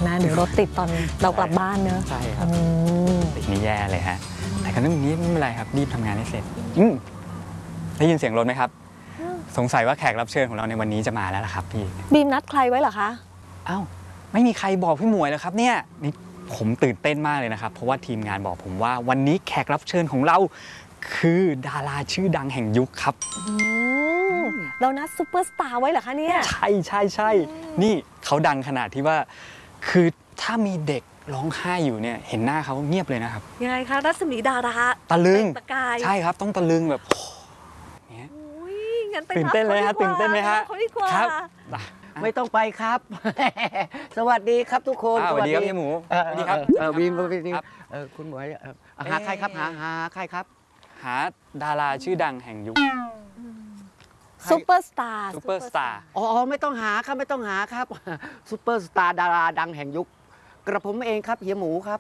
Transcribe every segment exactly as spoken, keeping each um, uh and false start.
นะเดี๋ยวรถติดตอนเรากลับบ้านเนอะใช่ครับติดนี่แย่เลยฮะแต่ก็เรื่องนี้ไม่เป็นไรครับรีบทำงานให้เสร็จอืได้ยินเสียงรถไหมครับสงสัยว่าแขกรับเชิญของเราในวันนี้จะมาแล้วล่ะครับพี่บีมนัดใครไว้เหรอคะอ้าวไม่มีใครบอกพี่หมวยเลยครับเนี่ยนี่ผมตื่นเต้นมากเลยนะครับเพราะว่าทีมงานบอกผมว่าวันนี้แขกรับเชิญของเราคือดาราชื่อดังแห่งยุคครับเรานัดซุปเปอร์สตาร์ไว้เหรอคะเนี่ยใช่ใช่ใช่นี่เขาดังขนาดที่ว่าคือถ้ามีเด็กร้องไห้อยู่เนี่ยเห็นหน้าเขาเงียบเลยนะครับยังไงคะรัศมีดาราตะลึงตะกายใช่ครับต้องตะลึงแบบเนี่ยตื่นเต้นเลยฮะตื่นเต้นไหมฮะครับไม่ต้องไปครับสวัสดีครับทุกคนสวัสดีครับพี่หมูสวัสดีครับวีมวีมคุณหมวยหาใครครับหาหาใครครับหาดาราชื่อดังแห่งยุคซุปเปอร์สตาร์ซุปเปอร์สตาร์อ๋อไม่ต้องหาครับไม่ต้องหาครับซุปเปอร์สตาร์ดาราดังแห่งยุคกระผมเองครับเฮียหมูครับ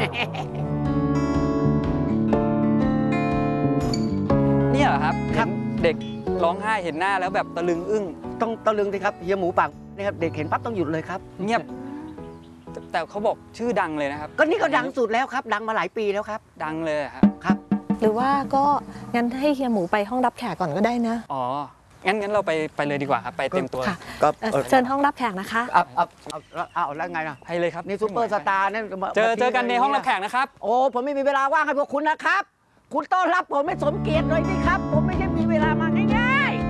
เนี่ยเหรอครับครับเด็กร้องไห้เห็นหน้าแล้วแบบตะลึงอึ้งต้องตะลึงสิครับเฮียหมูปากนะครับเด็กเห็นปั๊บต้องหยุดเลยครับเงียบแต่เขาบอกชื่อดังเลยนะครับก็นี่ก็ดังสุดแล้วครับดังมาหลายปีแล้วครับดังเลยครับครับหรือว่าก็งั้นให้เฮียหมูไปห้องรับแขกก่อนก็ได้นะอ๋องั้นงั้นเราไปไปเลยดีกว่าครับไปเต็มตัวก็เชิญห้องรับแขกนะคะเอาเอาเอาเอาแล้วไงล่ะให้เลยครับนี่ซุปเปอร์สตาร์นั่นเจอเจอกันในห้องรับแขกนะครับโอ้ผมไม่มีเวลาว่างให้พวกคุณนะครับคุณต้อนรับผมไม่สมเกียรติเลยนี่ครับผมไม่ใช่มีเวลามาง่ายๆ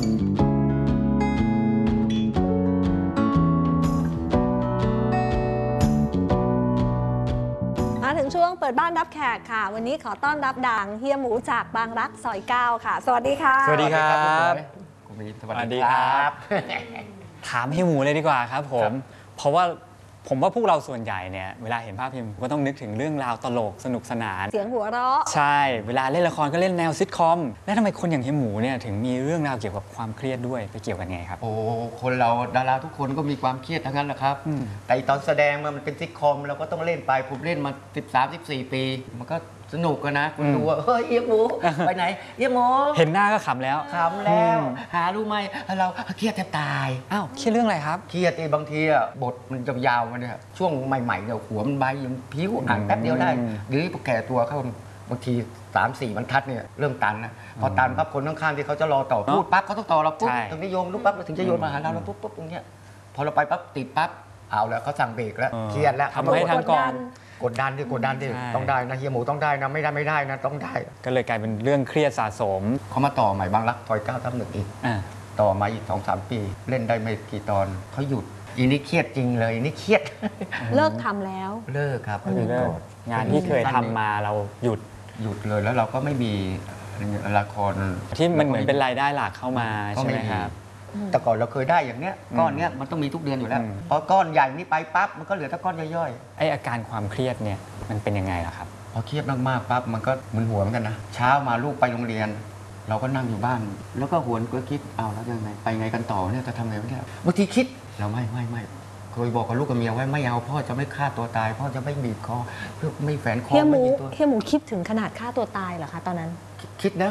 มาถึงช่วงเปิดบ้านรับแขกค่ะวันนี้ขอต้อนรับดังเฮียหมูจากบางรักซอยเก้าค่ะสวัสดีค่ะสวัสดีครับคุณมีสวัสดีครับถามเฮียหมูเลยดีกว่าครับผมเพราะว่าผมว่าพวกเราส่วนใหญ่เนี่ยเวลาเห็นภาพเฮียหมูก็ต้องนึกถึงเรื่องราวตลกสนุกสนานเสียงหัวเราะใช่เวลาเล่นละครก็เล่นแนวซิทคอมแล้วทำไมคนอย่างเฮียหมูเนี่ยถึงมีเรื่องราวเกี่ยวกับความเครียดด้วยไปเกี่ยวกันไงครับโอ้คนเราดาราทุกคนก็มีความเครียดทั้งนั้นแหละครับแต่ตอนแสดงมันเป็นซิทคอมเราก็ต้องเล่นไปผมเล่นมาสิบสาม สิบสี่ปีมันก็สนุกกันนะคุณดูว่าเฮ้ยเฮียหมูไปไหนเฮียหมูเห็นหน้าก็ขำแล้วขำแล้วหารู้ไหมเราเครียดแทบตายอ้าวเครียดเรื่องอะไรครับเครียดบางทีอ่ะบทมันจะยาวมันเนี่ยช่วงใหม่ๆเนี่ยหัวมันใบยังผิวอ่านแป๊บเดียวได้หรือพอแก่ตัวเข้าบางทีสามสี่บรรทัดเนี่ยเริ่มตันนะพอตันปั๊บคนข้างๆที่เขาจะรอต่อพูดปั๊บเขาต้องต่อเราปุ๊บถึงจะโยงปุ๊บปั๊บถึงจะโยนมาหาเราเราปุ๊บปุ๊บอย่างเงี้ยพอเราไปปั๊บติดปั๊บเอาแล้วเขาสั่งเบรกแล้วเครียดแล้วทำให้ทางกองกดดันดิกดดันดิต้องได้นะเฮียหมูต้องได้นะไม่ได้ไม่ได้นะต้องได้ก็เลยกลายเป็นเรื่องเครียดสะสมเขามาต่อใหม่บางรักซอยเก้าทับหนึ่งอีกต่อมาอีกสองสามปีเล่นได้ไม่กี่ตอนเขาหยุดอีนี่เครียดจริงเลยนี่เครียดเลิกทำแล้วเลิกครับเลิกงานที่เคยทำมาเราหยุดหยุดเลยแล้วเราก็ไม่มีละครที่มันเหมือนเป็นรายได้หลักเข้ามาใช่ไหมครับแต่ก่อนเราเคยได้อย่างเนี้ยก้อนเนี้ยมันต้องมีทุกเดือนอยู่แล้วพอก้อนใหญ่นี่ไปปั๊บมันก็เหลือแต่ก้อนย่อยๆไออาการความเครียดเนี่ยมันเป็นยังไงล่ะครับพอเครียดมากๆปั๊บมันก็มึนหัวเหมือนกันนะเช้ามาลูกไปโรงเรียนเราก็นั่งอยู่บ้านแล้วก็หวนก็คิดเอาแล้วยังไงไปไงกันต่อเนี่ยจะทำไงวะเนี่ยบางทีคิดเราไม่ไม่ไม่เคยบอกกับลูกกับเมียไว้ไม่เอาพ่อจะไม่ฆ่าตัวตายพ่อจะไม่บีบคอเพื่อไม่แฝงคอเฮียหมูเฮียหมูคิดถึงขนาดฆ่าตัวตายเหรอคะตอนนั้นคิดนะ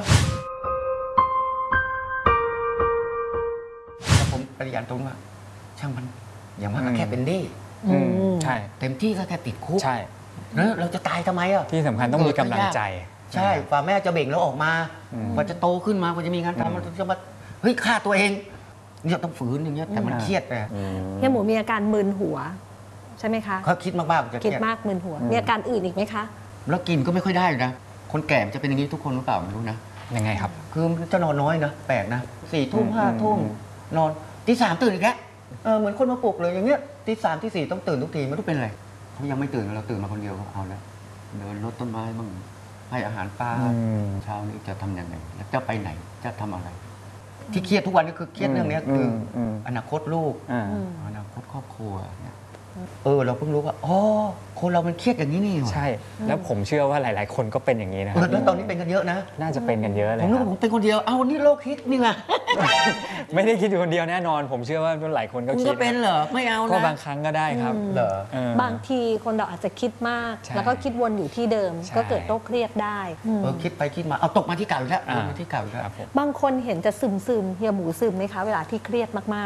ผมปริญญาตรงว่าช่างมันอย่างมากก็แค่เป็นหนี้ใช่เต็มที่ก็แค่ติดคุกใช่แล้วเราจะตายทำไมอ่ะที่สำคัญต้องมีกำลังใจใช่ฝ่าแม่จะเบ่งแล้วออกมาพอจะโตขึ้นมาพอจะมีงานทำมันจะมาเฮ้ยฆ่าตัวเองเนี่ยต้องฝืนอย่างเงี้ยแต่มันเครียดเลยเฮียหมูมีอาการมึนหัวใช่ไหมคะเขาคิดมากๆจะคิดมากมึนหัวมีอาการอื่นอีกไหมคะแล้วกินก็ไม่ค่อยได้นะคนแก่จะเป็นอย่างนี้ทุกคนหรือเปล่าไม่รู้นะยังไงครับคือจะนอนน้อยนะแปลกนะสี่ทุ่มห้าทุ่มนอนตีสามตื่นอีกแล้วเออเหมือนคนมาปลุกเลยอย่างเงี้ยตีสามตีสี่ต้องตื่นทุกทีไม่รู้เป็นอะไรเขายังไม่ตื่นเราตื่นมาคนเดียวเอาแล้วเดินรดต้นไม้บ้างให้อาหารปลาเช้านี้จะทำยังไงแล้วจะไปไหนจะทำอะไรที่เครียดทุกวันนี้คือเครียดเรื่องนี้คืออนาคตลูกอนาคตครอบครัวเนี่ยเออเราเพิ่งรู้ว่าอ๋อคนเรามันเครียดอย่างนี้นี่ใช่แล้วผมเชื่อว่าหลายๆคนก็เป็นอย่างนี้นะครับแล้วตอนนี้เป็นกันเยอะนะน่าจะเป็นกันเยอะเลยผมรู้ว่าผมเป็นคนเดียวเอานี่โลกคิดนี่ไงไม่ได้คิดอยู่คนเดียวแน่นอนผมเชื่อว่าหลายคนก็คิดก็เป็นเหรอไม่เอานะก็บางครั้งก็ได้ครับเหรอบางทีคนเราอาจจะคิดมากแล้วก็คิดวนอยู่ที่เดิมก็เกิดโรคเครียดได้เออคิดไปคิดมาเอาตกมาที่เก่าแล้วมาที่เก่าแล้วบางคนเห็นจะซึมซึมเฮียหมูซึมไหมคะเวลาที่เครียดมากๆ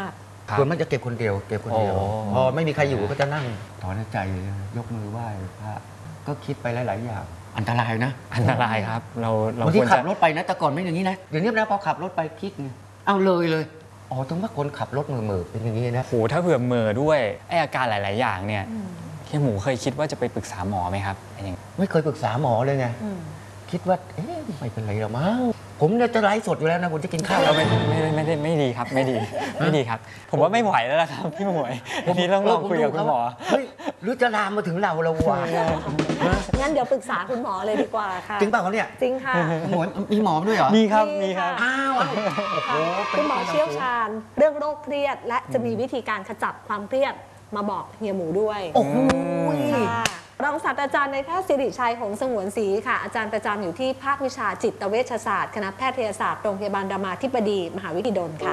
ครับส่วนมากจะเก็บคนเดียวเก็บคนเดียวโอ้พอไม่มีใครอยู่ก็จะนั่งถอนหายใจยกมือไหว้พระก็คิดไปหลายๆอย่างอันตรายนะอันตรายครับ เราเราบางคทีวรขัจะบรถไปนะแต่ก่อนไม่อย่างนี้นะเดี๋ยวนี้นะพอขับรถไปคิดไงเอาเลยเลยอ๋อถึงว่าคนขับรถมือๆเป็นอย่างนี้นะโหถ้าเผื่อเหม่อด้วยไออาการหลาย ๆ อย่างเนี่ยเฮียหมูเคยคิดว่าจะไปปรึกษาหมอไหมครับไอ้อย่างไม่เคยปรึกษาหมอเลยไงอืมคิดว่าเอ๊ะไม่เป็นไรหรอกมั้งผมเนี่ยจะไลฟ์สดอยู่แล้วนะผมจะกินข้าวเราไม่ไม่ไม่ไม่ได้ไม่ดีครับไม่ดีไม่ดีครับ ผมว่าไม่ไหวแล้วล่ะครับพี่หมวยทีนี้ต้องลองคุยกับคุณหมอเฮ้ยหรือจะลามมาถึงเราเราวะงั้นเดี๋ยวปรึกษาคุณหมอเลยดีกว่าค่ะจริงเปล่าเขาเนี่ยจริงค่ะหมอมีหมอด้วยเหรอมีครับมีมีครับค่ะอ้าวโอ้โหเป็นคุณหมอเชี่ยวชาญเรื่องโรคเครียด และจะมีวิธีการขจัดความเครียดมาบอกเฮียหมูด้วยโอ้โหค่ะรองศาสตราจารย์ในายแพทย์สิริชัยหงส์สงวนศรีค่ะ อาจารย์ประจำอยู่ที่ภาควิชาจิตเวชศาสตร์คณะแพทยศาสตร์โรงพยาบาลรามาธิบดี มหาวิทยาลัยดลค่ะ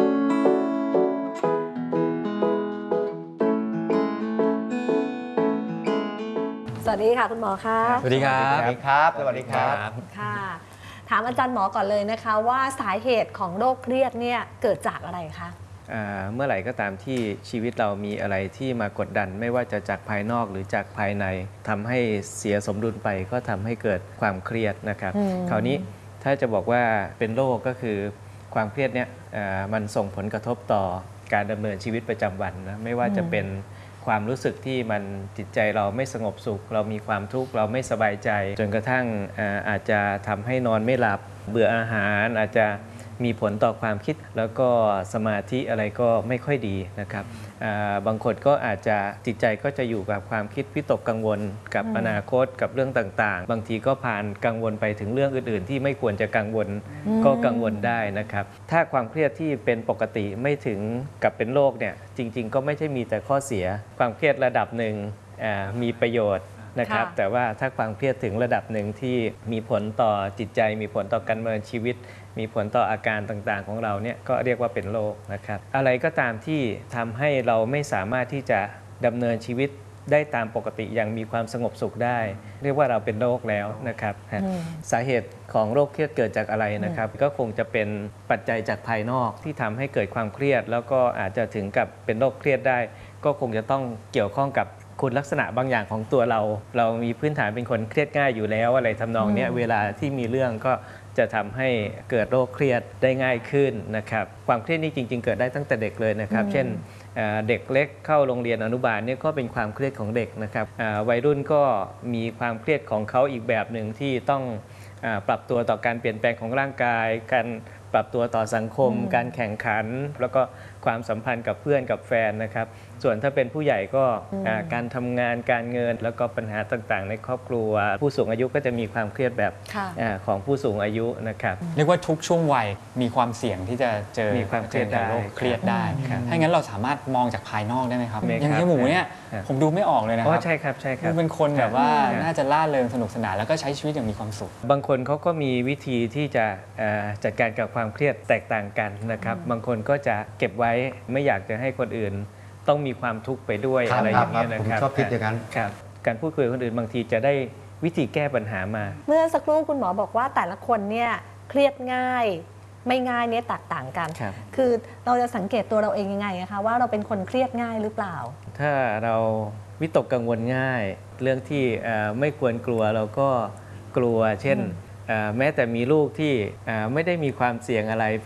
สวัสดีค่ะคุณหมอคะสวัสดีครับสวัสดีครับ สวัสดีครับค่ะ ถามอาจารย์หมอก่อนเลยนะคะ ว่าสาเหตุของโรคเครียดเนี่ยเกิดจากอะไรคะอ่าเมื่อไหร่ก็ตามที่ชีวิตเรามีอะไรที่มากดดัน ไม่ว่าจะจากภายนอกหรือจากภายในทำให้เสียสมดุลไปก็ทำให้เกิดความเครียดนะครับอืมคราวนี้ถ้าจะบอกว่าเป็นโรคก็คือความเครียดเนี่ยอ่ามันส่งผลกระทบต่อการดำเนินชีวิตประจำวันนะไม่ว่าจะเป็นความรู้สึกที่มันจิตใจเราไม่สงบสุข เรามีความทุกข์เราไม่สบายใจ จนกระทั่งอ่าอาจจะทำให้นอนไม่หลับเบื่ออาหารอาจจะมีผลต่อความคิดแล้วก็สมาธิอะไรก็ไม่ค่อยดีนะครับอ่าบางคนก็อาจจะจิตใจก็จะอยู่กับความคิดวิตกกังวลกับอนาคตกับเรื่องต่างๆ บางทีก็ผ่านกังวลไปถึงเรื่องอื่นๆ ที่ไม่ควรจะกังวลก็กังวลได้นะครับถ้าความเครียดที่เป็นปกติไม่ถึงกับเป็นโรคเนี่ยจริงๆ ก็ไม่ใช่มีแต่ข้อเสีย ความเครียดระดับหนึ่งอ่ามีประโยชน์นะครับค่ะแต่ว่าถ้าความเครียดถึงระดับหนึ่งที่มีผลต่อจิตใจ มีผลต่อการดำเนินชีวิต มีผลต่ออาการต่างๆของเราเนี่ยก็เรียกว่าเป็นโรคนะครับอะไรก็ตามที่ทำให้เราไม่สามารถที่จะดำเนินชีวิตได้ตามปกติอย่างมีความสงบสุขได้ เรียกว่าเราเป็นโรคแล้วนะครับฮะอืมสาเหตุของโรคเครียดเกิดจากอะไรนะครับก็คงจะเป็นปัจจัยจากภายนอกที่ทำให้เกิดความเครียด แล้วก็อาจจะถึงกับเป็นโรคเครียดได้ ก็คงจะต้องเกี่ยวข้องกับคุณลักษณะบางอย่างของตัวเรา เรามีพื้นฐานเป็นคนเครียดง่ายอยู่แล้วอะไรทำนองเนี้ยเวลาที่มีเรื่องก็จะทำให้เกิดโรคเครียดได้ง่ายขึ้นนะครับความเครียดนี่จริง ๆ เกิดได้ตั้งแต่เด็กเลยนะครับ เช่นเอ่อเด็กเล็กเข้าโรงเรียนอนุบาลเนี่ยก็เป็นความเครียดของเด็กนะครับอ่าวัยรุ่นก็มีความเครียดของเขาอีกแบบหนึ่งที่ต้องอ่าปรับตัวต่อการเปลี่ยนแปลงของร่างกาย การปรับตัวต่อสังคม การแข่งขัน แล้วก็ความสัมพันธ์กับเพื่อนกับแฟนนะครับส่วนถ้าเป็นผู้ใหญ่ก็อ่าการทำงานการเงินแล้วก็ปัญหาต่างๆ ในครอบครัว ผู้สูงอายุก็จะมีความเครียดแบบค่ะอาของผู้สูงอายุนะครับเรียกว่าทุกช่วงวัยมีความเสี่ยงที่จะเจอมีความเครียดจอกับโรคได้เครียดได้ครับถ้างั้นเราสามารถมองจากภายนอกได้ไหมครับได้ครับอย่างเฮียหมูเนี่ยครับผมดูไม่ออกเลยนะคอ๋อรับใช่ครับใช่ครับดูเป็นคนแบบว่าครับน่าจะล่าเริงสนุกสนานแล้วก็ใช้ชีวิตอย่างมีความสุขบางคนเขาก็มีวิธีที่จะเอ่อจัดการกับความเครียดแตกต่างกันนะครับ บางคนก็จะเก็บไว้ไม่อยากจะให้คนอื่น ต้องมีความทุกข์ไปด้วยครับอะไรอย่างเงี้ยครับนะครับผมชอบคิดอย่างนั้นครับการพูดคุยกับคนอื่นบางทีจะได้วิธีแก้ปัญหามาเมื่อสักครู่คุณหมอบอกว่าแต่ละคนเนี่ยเครียดง่าย ไม่ง่ายเนี่ยแตกต่างกันครับคือเราจะสังเกตตัวเราเองยังไงนะคะว่าเราเป็นคนเครียดง่ายหรือเปล่าถ้าเราวิตกกังวลง่าย เรื่องที่เอ่อไม่ควรกลัวเราก็กลัว เช่นเอ่อแม้แต่มีลูกที่เอ่อไม่ได้มีความเสี่ยงอะไร